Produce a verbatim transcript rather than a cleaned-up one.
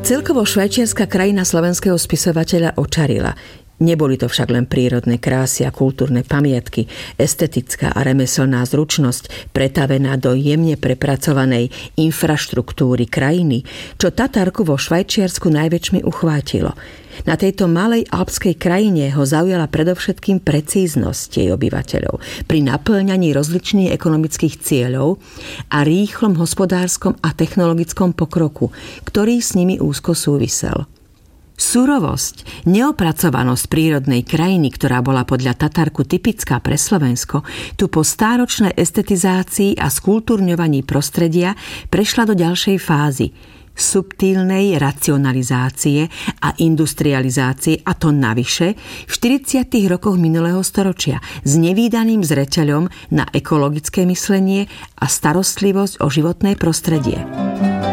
Celkovo švajčiarska krajina slovenského spisovateľa očarila. Neboli to však len prírodné krásy a kultúrne pamiatky, estetická a remeselná zručnosť pretavená do jemne prepracovanej infraštruktúry krajiny, čo Tatarku vo Švajčiarsku najväčšmi uchvátilo. Na tejto malej alpskej krajine ho zaujala predovšetkým precíznosť jej obyvateľov pri napĺňaní rozličných ekonomických cieľov a rýchlom hospodárskom a technologickom pokroku, ktorý s nimi úzko súvisel. Surovosť, neopracovanosť prírodnej krajiny, ktorá bola podľa Tatarku typická pre Slovensko, tu po stáročnej estetizácii a skúlturňovaní prostredia prešla do ďalšej fázy subtilnej racionalizácie a industrializácie, a to navyše v štyridsiatych rokoch minulého storočia s nevídaným zreteľom na ekologické myslenie a starostlivosť o životné prostredie.